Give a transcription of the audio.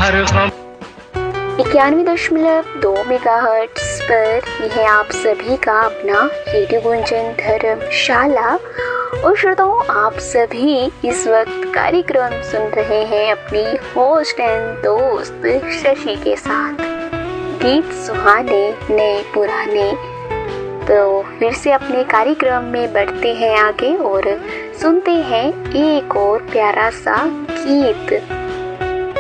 91.2 megahertz पर यह है आप सभी का अपना रेडियो गुंजन धर्मशाला। और श्रोताओं, आप सभी इस वक्त कार्यक्रम सुन रहे हैं अपनी होस्ट एंड दोस्त शशि के साथ। गीत सुहाने नए पुराने। तो फिर से अपने कार्यक्रम में बढ़ते हैं आगे और सुनते हैं एक और प्यारा सा गीत।